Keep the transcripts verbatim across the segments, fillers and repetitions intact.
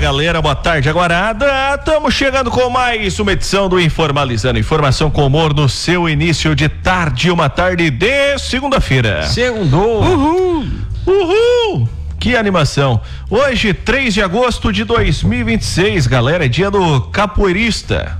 galera, boa tarde, Aguarada. Estamos chegando com mais uma edição do Informalizando. Informação com humor no seu início de tarde, uma tarde de segunda-feira. Segundou. Uhul! Uhul! Que animação. Hoje, três de agosto de dois mil e vinte e seis, galera, é dia do capoeirista.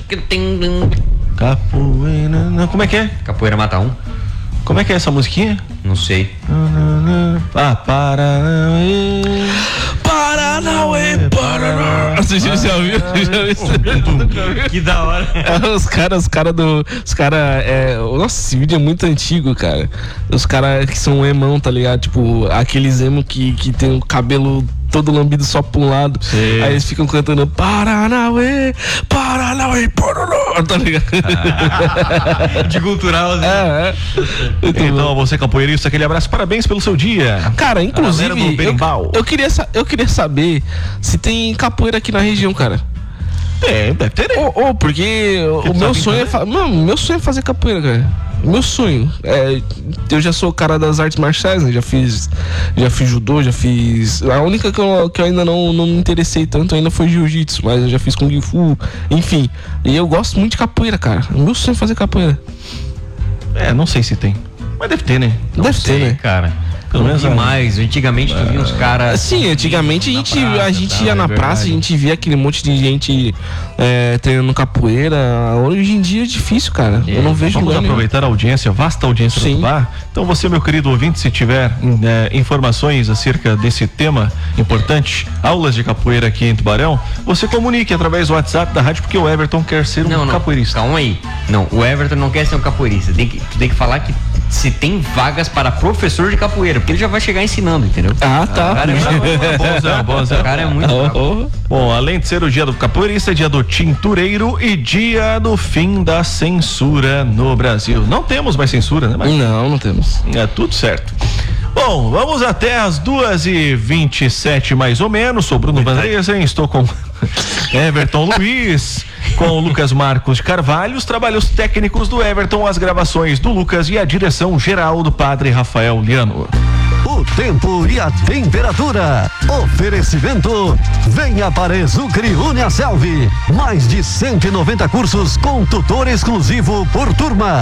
Capoeira... Como é que é? Capoeira mata um. Como é que é essa musiquinha? Não sei. Ah, Paranauê. Paranauê, Paranauê. Você já ouviu? Que da hora. Os caras, os caras do. Os caras. É, nossa, esse vídeo é muito antigo, cara. Os caras que são emão, tá ligado? Tipo, aqueles emo que, que tem o cabelo todo lambido só pra um lado. Sim. Aí eles ficam cantando Paranauê, Paranauê, Paranauê, tá ligado? Ah, de cultural, né? É, é. Então, você capoeirista, aquele abraço, parabéns pelo seu dia. Cara, inclusive, eu, eu, queria, eu queria saber se tem capoeira aqui na região, cara. É, deve ter. Ou, ou porque o meu sonho é fa- Mano, meu sonho é fazer capoeira, cara. Meu sonho é, eu já sou o cara das artes marciais, né? Já fiz, já fiz judô, já fiz. A única que eu, que eu ainda não, não me interessei tanto ainda foi jiu-jitsu, mas eu já fiz kung fu, enfim. E eu gosto muito de capoeira, cara. O meu sonho é fazer capoeira. É, não sei se tem, mas deve ter, né? Não deve sei, ter, né? cara. Pelo menos demais. Antigamente tu via uns caras. Sim, antigamente a gente, praça, a gente tal, ia é na verdade. praça, a gente via aquele monte de gente é, treinando capoeira. Hoje em dia é difícil, cara. É. Eu não vejo Vamos lugar nenhum. aproveitar a audiência, vasta audiência Sim. do bar. Então você, meu querido ouvinte, se tiver é, informações acerca desse tema importante, aulas de capoeira aqui em Tubarão, você comunique através do WhatsApp da rádio, porque o Everton quer ser um Não, não, capoeirista. calma aí. Não, o Everton não quer ser um capoeirista. Tem que, tu tem que falar que se tem vagas para professor de capoeira, porque ele já vai chegar ensinando, entendeu? Ah, tá. O cara é Bonzão, bonzão. O cara é muito bravo. Bom, além de ser o dia do capoeirista, é dia do tintureiro e dia do fim da censura no Brasil. Não temos mais censura, né? Mas Não, não temos. é tudo certo. Bom, vamos até as duas e vinte e sete mais ou menos. Sou Bruno Vanderlei, estou com Everton Luiz, com o Lucas Marcos de Carvalho, os trabalhos técnicos do Everton, as gravações do Lucas e a direção geral do Padre Rafael Liano. O tempo e a temperatura. Oferecimento. Venha para Exucre Uniaselv. Mais de cento e noventa cursos com tutor exclusivo por turma.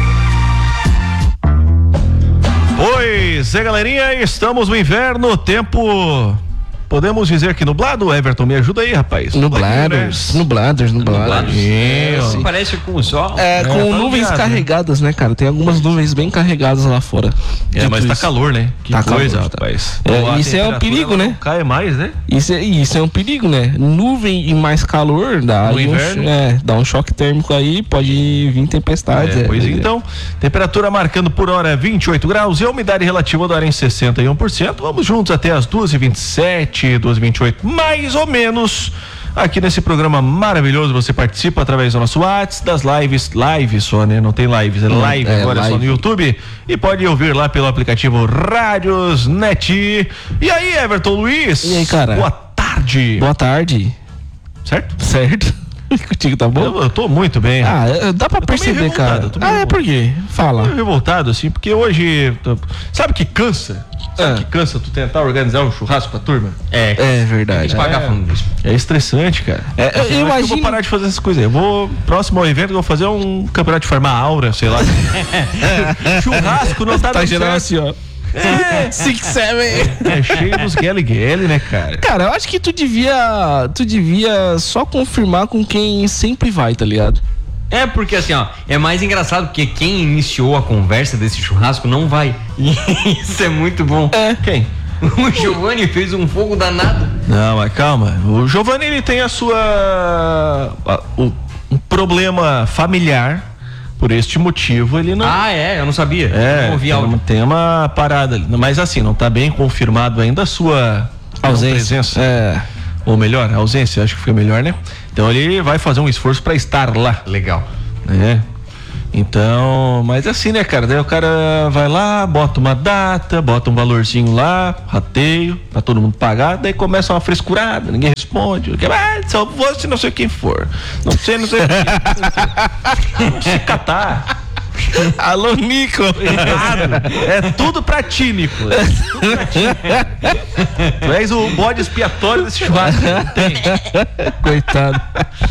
Pois é, galerinha, estamos no inverno, tempo... Podemos dizer que nublado, Everton, me ajuda aí, rapaz. Nublados, nublados, nublados. É, Sim. parece com o sol. É, com tá nuvens ligado, carregadas, né, cara? Tem algumas nuvens bem carregadas lá fora. É, Dito mas tá isso. calor, né? Que Tá coisa, calor, tá. rapaz. É, Pô, a isso é um temperatura, perigo, ela né? não cai mais, né? Isso é, isso é um perigo, né? Nuvem e mais calor dá, No aí um, inverno? é, dá um choque térmico aí, pode vir tempestades. É, é, pois é. então, temperatura marcando por hora vinte e oito graus e a umidade relativa do ar em sessenta e um por cento. Vamos juntos até as duas e vinte e sete, duas e vinte e oito, mais ou menos. Aqui nesse programa maravilhoso, você participa através do nosso WhatsApp, das lives, lives só, né? Não tem lives, é live é, agora live. só no YouTube. E pode ouvir lá pelo aplicativo Rádios Net. E aí, Everton Luiz? E aí, cara? Boa tarde. Boa tarde. Certo? Certo? Contigo tá bom? Eu, eu tô muito bem. Ah, é, dá pra Eu tô meio perceber, revoltado, cara. eu tô meio Ah, é por quê? Fala. Tô revoltado, assim, porque hoje. tô- Sabe que cansa? Sabe Ah. que cansa tu tentar organizar um churrasco com a turma? É, É verdade. pagar falando disso. É estressante, cara. É, eu Assim, acho que imagino- eu vou parar de fazer essas coisas. Eu vou, próximo ao evento, eu vou fazer um campeonato de farmar aura, sei lá. Churrasco não tá, Tá dando gerando certo. assim, ó. Six, seven. É cheio dos guele-guele, né, cara? Cara, eu acho que tu devia. Tu devia só confirmar com quem sempre vai, tá ligado? É porque assim, ó, é mais engraçado porque quem iniciou a conversa desse churrasco não vai. E isso é muito bom. É. Quem? O Giovanni fez um fogo danado. Não, mas calma. O Giovanni, ele tem a sua. a- o- um problema familiar. Por este motivo, ele não. Ah, é? Eu não sabia. É, não ouvi tem, áudio. uma, tem uma parada ali. Mas assim, não tá bem confirmado ainda a sua não Ausência. presença. É. Ou melhor, a ausência, acho que foi melhor, né? Então ele vai fazer um esforço pra estar lá, Legal. né? Então, mas assim, né, cara? Daí o cara vai lá, bota uma data, bota um valorzinho lá, rateio, pra todo mundo pagar, daí começa uma frescurada, ninguém responde. Ah, só vou se não sei quem for. Não sei, não sei. Não se catar. Alô, Nico. Errado. É tudo pra ti, Nico. É tudo pra ti. Tu és o bode expiatório desse churrasco. Coitado.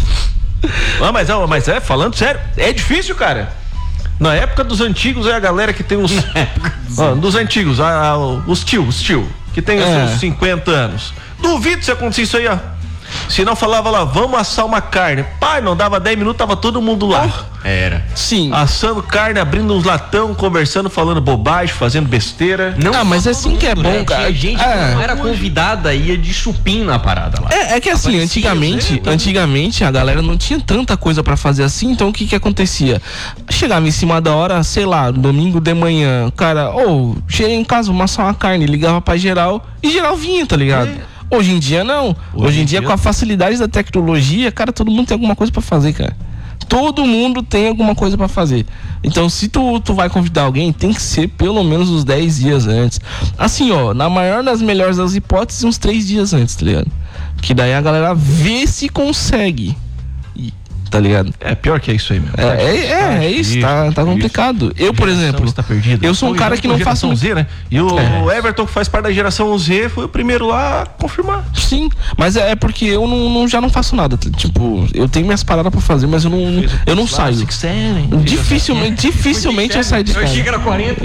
Ah, mas, ah, mas é, falando sério, é difícil, cara. Na época dos antigos é a galera que tem os. ah, dos antigos, ah, os tio, os tio, que tem os É. seus cinquenta anos. Duvido se acontecer isso aí, ó. Se não falava lá, vamos assar uma carne. Pai, não dava dez minutos, tava todo mundo lá. Era. Sim. Assando carne, abrindo uns latão, conversando, falando bobagem, fazendo besteira. Não, Ah, mas só assim todo que é mundo, bom, né? cara. Tinha gente É. que não era convidada, ia de chupim na parada lá. É, é que assim, Aparecia, antigamente, né? antigamente a galera não tinha tanta coisa pra fazer assim, então o que que acontecia? Chegava em cima da hora, sei lá, domingo de manhã, o cara, ô, cheguei em casa, vou amassar uma carne, ligava pra geral e geral vinha, tá ligado? Hoje em dia não. Hoje, Hoje em em dia, dia- com a facilidade da tecnologia, cara, todo mundo tem alguma coisa pra fazer, cara. Todo mundo tem alguma coisa pra fazer. Então, se tu, tu vai convidar alguém, tem que ser pelo menos uns dez dias antes. Assim, ó, na maior das melhores das hipóteses, uns três dias antes, tá ligado? Que daí a galera vê se consegue. E- Tá ligado? É pior que é isso aí mesmo. É, é, é, é isso, tá, tá complicado. Eu, por exemplo, Está perdido. eu sou um cara que não faço geração muito. Z, né? E o É. Everton, que faz parte da geração Z, foi o primeiro lá a confirmar. Sim, mas é, é porque eu não, não- já não faço nada. t- Tipo, eu tenho minhas paradas pra fazer, mas eu não, eu não saio. Dificilmente, dificilmente eu saio de Eu achei que casa. era quarenta.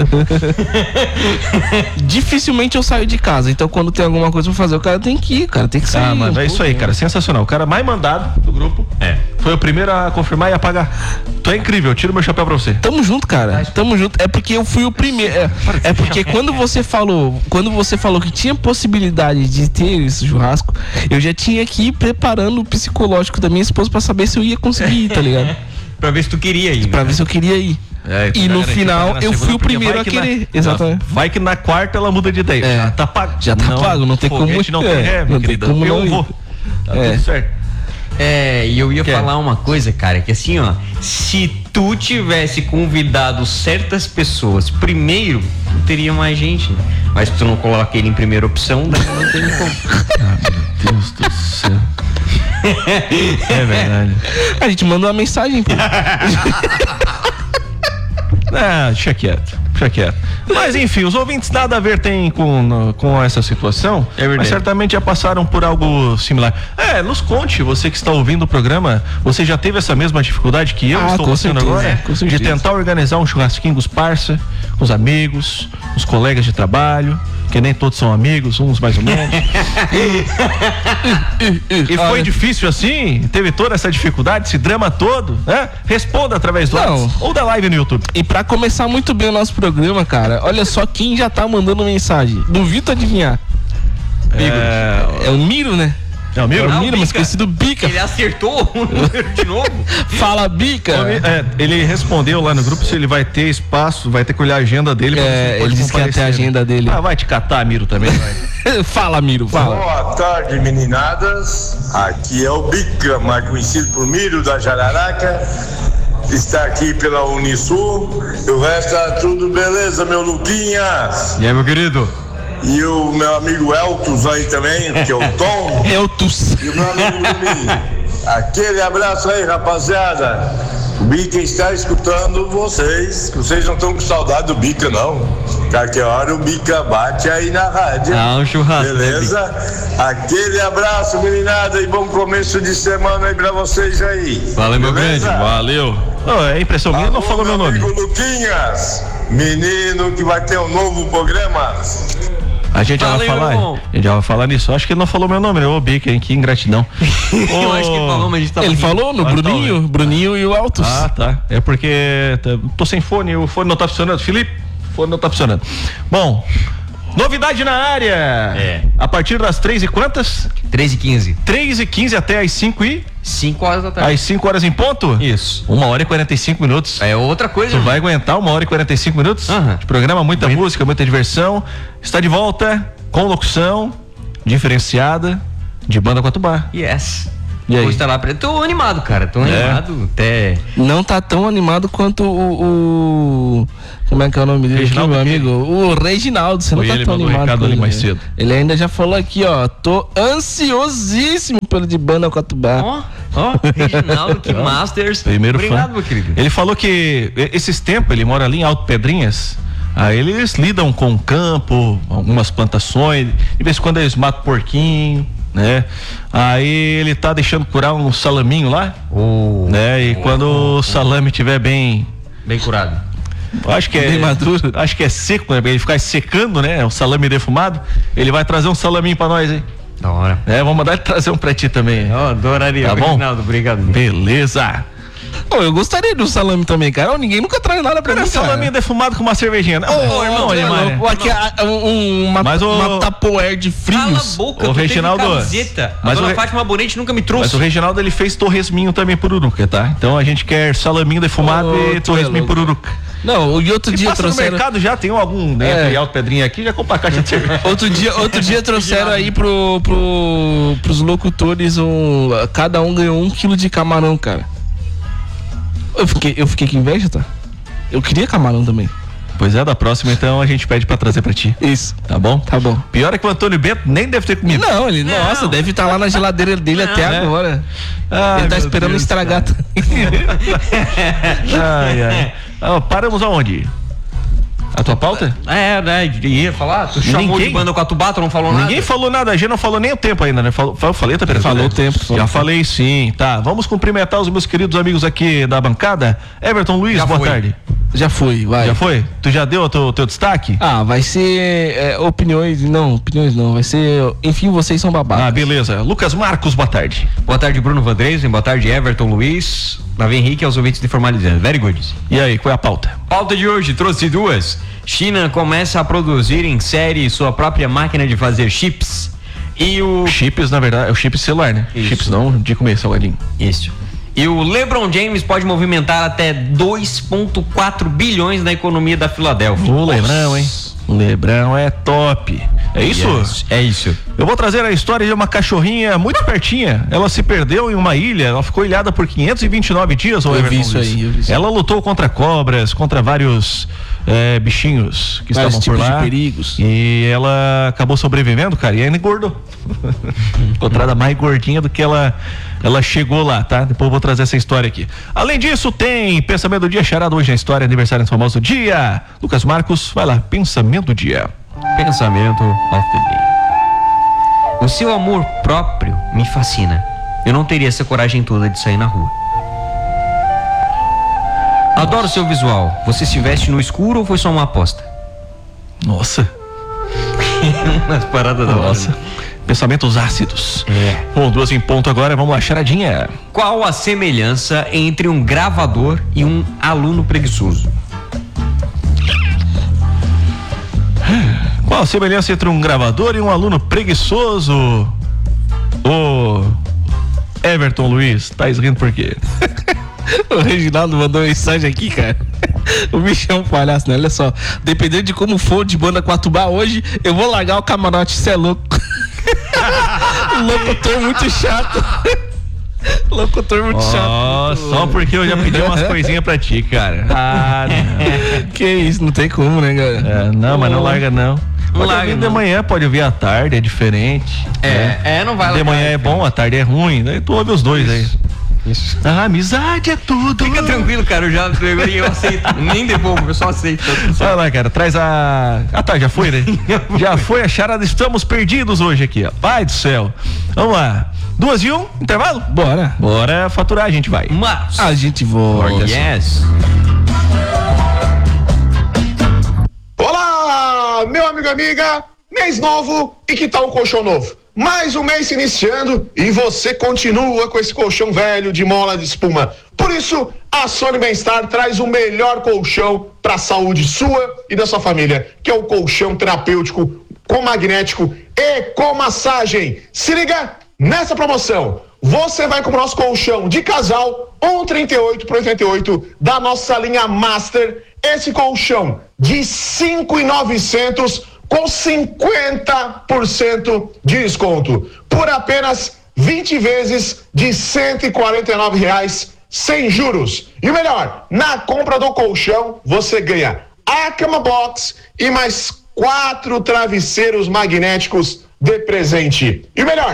Dificilmente eu saio de casa. Então, quando tem alguma coisa pra fazer, o cara tem que ir, cara. Tem que sair. Ah, mano, é isso aí, cara. Sensacional. O cara mais mandado do grupo. É. Foi o primeiro a confirmar e apagar. Tu é incrível, eu tiro meu chapéu pra você. Tamo junto, cara. Tamo junto. É porque eu fui o primeiro. É, é porque quando você falou, quando você falou que tinha possibilidade de ter esse churrasco, eu já tinha que ir preparando o psicológico da minha esposa pra saber se eu ia conseguir ir, tá ligado? Pra ver se tu queria ir. Pra ver se eu queria ir. É, tu E já no garantiu final, pagar na eu fui segunda, o porque primeiro vai a que querer. na- Exatamente. Vai que na quarta ela muda de ideia. É. Já tá pago. Já tá pago, não tem como- foguete não tem é, ré, não minha tem querida. como Eu não ir. vou. Tá É. tudo certo. É, e eu ia Que? falar uma coisa, cara, que assim, ó, se tu tivesse convidado certas pessoas primeiro, não teria mais gente, né? Mas se tu não coloca ele em primeira opção, daí não tem como. Deus do céu. É verdade. A gente mandou uma mensagem, pô. Ah, deixa quieto, deixa quieto. Mas enfim, os ouvintes nada a ver tem com, com essa situação, É verdade. mas certamente já passaram por algo similar. É, nos conte, você que está ouvindo o programa, você já teve essa mesma dificuldade que eu Ah, estou com passando certeza, agora? com De certeza. tentar organizar um churrasquinho com os parça, com os amigos, os colegas de trabalho, que nem todos são amigos, uns mais ou menos. E foi Olha, difícil assim? Teve toda essa dificuldade, esse drama todo, né? Responda através do Não. WhatsApp ou da live no YouTube. E pra começar muito bem o nosso programa, cara, olha só quem já tá mandando mensagem. Duvido adivinhar. É, É o Miro, né? é o amigo? É o Não, Miro, mas Bica. conhecido Bica. Ele acertou o número de novo? Fala, Bica. É, ele respondeu lá no grupo se ele vai ter espaço, vai ter que olhar a agenda dele. pra ver se É, pode ele disse que ia ter a comparecer, né? agenda dele. Ah, vai te catar, Miro, também, vai. Fala, Miro, fala. Boa tarde, meninadas. Aqui é o Bica, mais conhecido por Miro da Jararaca. Está aqui pela Unisul. E o resto tá tudo beleza, meu Luquinhas. E aí, meu querido? E o meu amigo Eltus aí também, que é o Tom. Eltus. E o meu amigo Bruninho. Aquele abraço aí, rapaziada. O Bica está escutando vocês. Vocês não estão com saudade do Bica, não. Qualquer hora o Bica bate aí na rádio. Ah, um churrasco, né, Beleza? Aquele abraço, meninada, e bom começo de semana aí pra vocês aí. Valeu, meu Beleza? grande. Valeu. Não, é impressão minha, não Alô, falou meu nome. amigo Luquinhas, menino que vai ter um novo programa. A gente já vai Valeu, falar. irmão. A gente já vai falar nisso. Acho que ele não falou meu nome, né? Ô, Bica, hein? Que ingratidão. Eu acho que ele falou, mas a gente tava Ele rindo. falou no Ah, Bruninho, Bruninho e o Eltus. Ah, tá. É porque tá- tô sem fone, o fone não tá funcionando. Felipe, o fone não tá funcionando. Bom, novidade na área. É. A partir das três e quantas? três e quinze. três e quinze até as cinco e... cinco horas da tarde. Às cinco horas em ponto? Isso. Uma hora e quarenta e cinco minutos. É outra coisa, Tu irmão. vai aguentar uma hora e quarenta e cinco minutos Aham. de programa, muita música, muita diversão. Está de volta com locução diferenciada de Banda Quatubá. Yes. E aí? Hoje tá lá pra... Tô animado, cara. Tô É. animado. Até... Não tá tão animado quanto o, o- como é que é o nome dele aqui, Reginaldo meu aquele. amigo? O Reginaldo, você não Foi tá ele, tão mandou um animado recado com ali ele, mais né? cedo. Ele ainda já falou aqui, ó, tô ansiosíssimo pelo de Banda Quatubá. Ó. Ó, oh, Reginaldo, que Masters. Primeiro Obrigado, fã. meu querido. Ele falou que esses tempos, ele mora ali em Alto Pedrinhas, aí eles lidam com o campo, algumas plantações, de vez em quando eles matam porquinho, né? Aí ele tá deixando curar um salaminho lá, Oh, né? E oh, quando oh, o salame estiver bem... Bem curado. Acho que é Bem maduro. Acho que é seco, né? Ele ficar secando, né? O salame defumado. Ele vai trazer um salaminho pra nós, hein? Da hora. É, vamos mandar ele trazer um pra ti também. Eu adoraria. Tá bom? Reginaldo, obrigado. Beleza. Ô, eu gostaria do salame também, cara. Ô, ninguém nunca traz nada pra Cara, mim, cara. salaminho defumado com uma cervejinha. Ô, Ô, irmão, olha, olha, Maria. aqui, a- um, uma, Mas o- uma tapoer de Cala a frios. boca, Ô, eu tô Reginaldo, tendo camiseta. mas a dona o Re- Fátima Bonete nunca me Mas trouxe. o Reginaldo, ele fez torresminho também pururuca, tá? Então a gente quer salaminho defumado Ô, e tu é torresminho louco. pururuca. Não, e outro Se dia passa no trouxeram. mercado já, tem algum né, É. de Alto Pedrinha aqui, já compra a caixa de cerveja. Outro dia, outro dia trouxeram aí pro, pro, pros locutores um. Cada um ganhou um quilo de camarão, cara. Eu fiquei, eu fiquei com inveja, tá? Eu queria camarão também. Pois é, da próxima então a gente pede pra trazer pra ti. Isso. Tá bom? Tá bom. Pior é que o Antônio Bento nem deve ter comido. Não, ele, Não. nossa, deve estar lá na geladeira dele até né? agora. Ai, ele tá meu esperando Deus, estragar. Ai, ai. Ah, paramos aonde? A tua pauta? É, né? Ia falar. Tu chamou Ninguém- de banda Coatubá, tu não falou nada? Ninguém falou nada, a gente não falou nem o tempo ainda, né? Falou, eu falei a temperatura? Falou o tempo, falou Já o tempo. falei sim, tá. Vamos cumprimentar os meus queridos amigos aqui da bancada. Everton Luiz, Já boa foi. tarde. Já foi, vai. Já foi? Tu já deu o teu, teu destaque? Ah, vai ser é, opiniões, não, opiniões não, vai ser, enfim, vocês são babacas. Ah, beleza. Lucas Marcos, boa tarde. Boa tarde, Bruno Vandresen. Boa tarde, Everton Luiz. Davi Henrique, aos ouvintes de Formalizando. Very good. E aí, qual é a pauta? Pauta de hoje, trouxe duas. China começa a produzir em série sua própria máquina de fazer chips. E o... Chips, na verdade, é o chip celular, né? Isso. Chips não de comer salgadinho. Isso. E o LeBron James pode movimentar até dois vírgula quatro bilhões na economia da Filadélfia. O Lebrão, hein? O Lebrão é top. É isso? Yes, é isso. Eu vou trazer a história de uma cachorrinha muito pertinha. Ela se perdeu em uma ilha, ela ficou ilhada por quinhentos e vinte e nove dias. ô Eu Everton vi isso Luiz. aí, eu vi isso. Ela lutou contra cobras, contra vários eh, bichinhos que Vários estavam por tipos lá. de perigos. E ela acabou sobrevivendo, cara, e ainda engordou. Encontrada mais gordinha do que ela, ela chegou lá, tá? Depois eu vou trazer essa história aqui. Além disso, tem pensamento do dia, charada hoje na história, aniversário famoso do dia. Lucas Marcos, vai lá, pensamento do dia. Pensamento of the day. O seu amor próprio me fascina. Eu não teria essa coragem toda de sair na rua. Adoro seu visual. Você se veste no escuro ou foi só uma aposta? Nossa. Umas paradas da Nossa. hora. Pensamentos ácidos. É. Bom, duas em ponto agora, vamos lá, charadinha. Qual a semelhança entre um gravador e um aluno preguiçoso? Qual a semelhança entre um gravador e um aluno preguiçoso? Ô Everton Luiz, tá rindo por quê? O Reginaldo mandou mensagem aqui, cara. O bicho é um palhaço, né? Olha só. Dependendo de como for de banda Coatubá hoje, eu vou largar o camarote, cê é louco. Locutor muito chato. Locutor muito Ó, chato. só porque eu já pedi umas coisinhas pra ti, cara. Ah, não. Que isso, não tem como, né, cara? É, não, mas não larga não. Pode larga, ouvir de não. manhã, pode ouvir à tarde, é diferente. né? É, é, não vai De largar, manhã é bom, à tarde é ruim, daí tu ouve os dois aí. Isso. A amizade é tudo. Fica tranquilo, cara. Eu já eu aceito. Nem devolvo, eu só aceito. Vai lá, cara, traz a. Ah, tá, já foi, né? Já foi a charada, estamos perdidos hoje aqui, ó. Pai do céu. Vamos lá. Duas e um, intervalo? Bora. Bora faturar, a gente vai. Mas. A gente volta. Yes. Olá, meu amigo e amiga, mês novo e que tal um colchão novo? Mais um mês se iniciando e você continua com esse colchão velho de mola de espuma. Por isso, a Sony Bem-Estar traz o melhor colchão para a saúde sua e da sua família, que é o colchão terapêutico com magnético e com massagem. Se liga nessa promoção. Você vai com o nosso colchão de casal um vírgula trinta e oito por oitenta e oito da nossa linha Master. Esse colchão de cinco mil e novecentos com cinquenta por cento de desconto por apenas vinte vezes de cento e quarenta e nove reais sem juros. E o melhor, na compra do colchão você ganha a cama box e mais quatro travesseiros magnéticos de presente. E o melhor,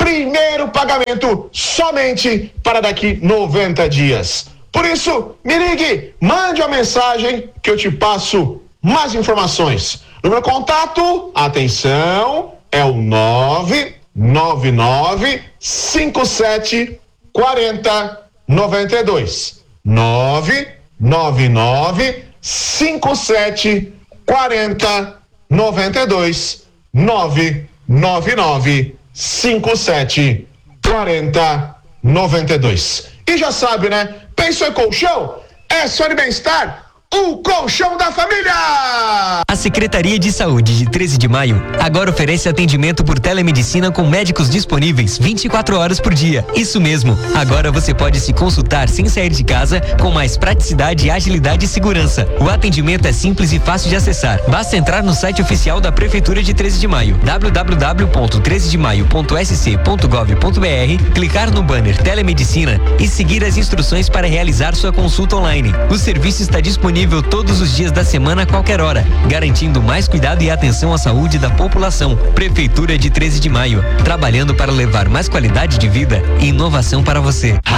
primeiro pagamento somente para daqui noventa dias. Por isso, me ligue, mande uma mensagem que eu te passo mais informações. No meu contato, atenção, é o nove nove nove cinco sete quatro zero nove dois. nove nove nove cinco sete quatro zero nove dois. nove nove nove cinco sete quatro zero nove dois. E já sabe, né? Pensou em colchão? É Sony Bem-Estar, o colchão da família! A Secretaria de Saúde de treze de maio agora oferece atendimento por telemedicina com médicos disponíveis vinte e quatro horas por dia. Isso mesmo, agora você pode se consultar sem sair de casa com mais praticidade, agilidade e segurança. O atendimento é simples e fácil de acessar. Basta entrar no site oficial da Prefeitura de treze de maio, w w w ponto treze de maio ponto s c ponto gov ponto b r, clicar no banner telemedicina e seguir as instruções para realizar sua consulta online. O serviço está disponível todos os dias da semana a qualquer hora, garantindo mais cuidado e atenção à saúde da população. Prefeitura de treze de maio, trabalhando para levar mais qualidade de vida e inovação para você.